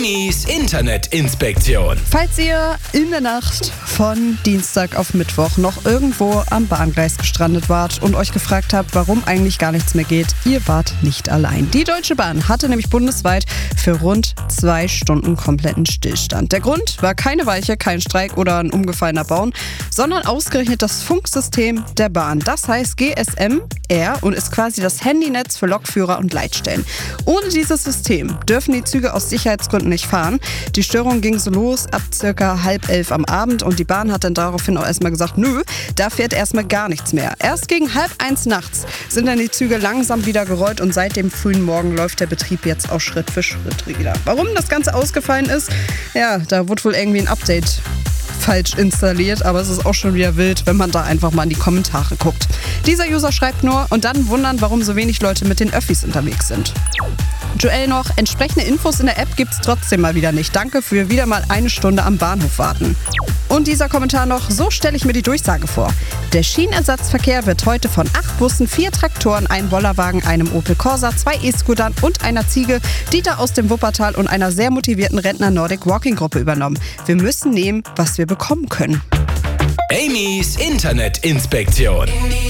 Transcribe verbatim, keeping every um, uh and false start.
Amy's Internetinspektion. Falls ihr in der Nacht von Dienstag auf Mittwoch noch irgendwo am Bahngleis gestrandet wart und euch gefragt habt, warum eigentlich gar nichts mehr geht, ihr wart nicht allein. Die Deutsche Bahn hatte nämlich bundesweit für rund zwei Stunden kompletten Stillstand. Der Grund war keine Weiche, kein Streik oder ein umgefallener Baum, sondern ausgerechnet das Funksystem der Bahn. Das heißt G S M R und ist quasi das Handynetz für Lokführer und Leitstellen. Ohne dieses System dürfen die Züge aus Sicherheitsgründen nicht fahren. Die Störung ging so los ab circa halb elf am Abend und die Bahn hat dann daraufhin auch erstmal gesagt, nö, da fährt erstmal gar nichts mehr. Erst gegen halb eins nachts sind dann die Züge langsam wieder gerollt und seit dem frühen Morgen läuft der Betrieb jetzt auch Schritt für Schritt wieder. Warum das Ganze ausgefallen ist, ja, da wurde wohl irgendwie ein Update falsch installiert, aber es ist auch schon wieder wild, wenn man da einfach mal in die Kommentare guckt. Dieser User schreibt nur und dann wundern, warum so wenig Leute mit den Öffis unterwegs sind. Joel noch, entsprechende Infos in der App gibt's trotzdem mal wieder nicht. Danke für wieder mal eine Stunde am Bahnhof warten. Und dieser Kommentar noch, so stelle ich mir die Durchsage vor. Der Schienenersatzverkehr wird heute von acht Bussen, vier Traktoren, einem Bollerwagen, einem Opel Corsa, zwei E-Scootern und einer Ziege, Dieter aus dem Wuppertal und einer sehr motivierten Rentner Nordic Walking Gruppe übernommen. Wir müssen nehmen, was wir bekommen können. Amy's Internetinspektion.